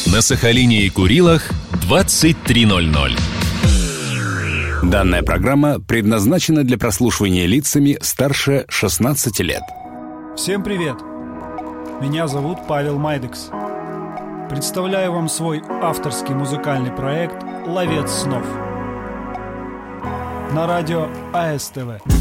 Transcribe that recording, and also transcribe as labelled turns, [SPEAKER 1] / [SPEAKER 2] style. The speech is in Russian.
[SPEAKER 1] На Сахалине и Курилах 23:00.
[SPEAKER 2] Данная программа предназначена для прослушивания лицами старше 16 лет.
[SPEAKER 3] Всем привет! Меня зовут Павел Майдекс. Представляю вам свой авторский музыкальный проект «Ловец снов» на радио АСТВ.